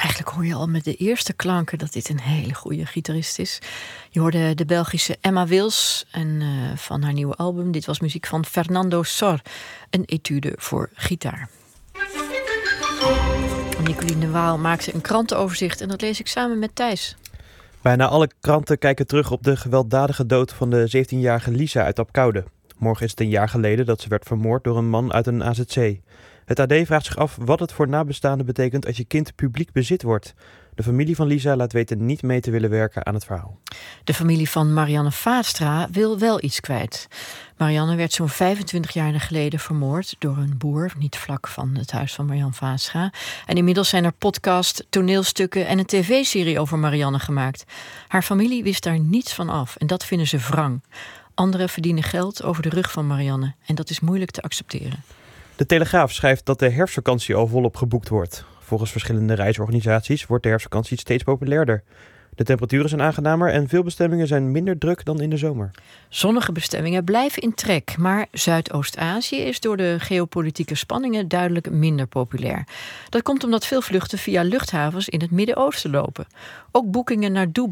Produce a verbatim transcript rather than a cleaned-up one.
Eigenlijk hoor je al met de eerste klanken dat dit een hele goede gitarist is. Je hoorde de Belgische Emma Wils en uh, van haar nieuwe album. Dit was muziek van Fernando Sor, een etude voor gitaar. Nicoline de Waal maakte een krantenoverzicht en dat lees ik samen met Thijs. Bijna alle kranten kijken terug op de gewelddadige dood van de zeventienjarige Lisa uit Apkoude. Morgen is het een jaar geleden dat ze werd vermoord door een man uit een A Z C. Het A D vraagt zich af wat het voor nabestaanden betekent als je kind publiek bezit wordt. De familie van Lisa laat weten niet mee te willen werken aan het verhaal. De familie van Marianne Vaatstra wil wel iets kwijt. Marianne werd zo'n vijfentwintig jaar geleden vermoord door een boer, niet vlak van het huis van Marianne Vaatstra. En inmiddels zijn er podcast, toneelstukken en een tv-serie over Marianne gemaakt. Haar familie wist daar niets van af en dat vinden ze wrang. Anderen verdienen geld over de rug van Marianne en dat is moeilijk te accepteren. De Telegraaf schrijft dat de herfstvakantie al volop geboekt wordt. Volgens verschillende reisorganisaties wordt de herfstvakantie steeds populairder. De temperaturen zijn aangenamer en veel bestemmingen zijn minder druk dan in de zomer. Zonnige bestemmingen blijven in trek, maar Zuidoost-Azië is door de geopolitieke spanningen duidelijk minder populair. Dat komt omdat veel vluchten via luchthavens in het Midden-Oosten lopen. Ook boekingen naar Dubai